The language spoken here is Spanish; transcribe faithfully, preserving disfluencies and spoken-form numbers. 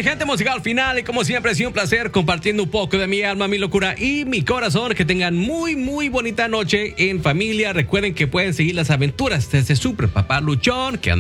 mi gente musical al final y como siempre ha sido un placer compartiendo un poco de mi alma, mi locura y mi corazón. Que tengan muy muy bonita noche en familia. Recuerden que pueden seguir las aventuras desde Super Papá Luchón, que anda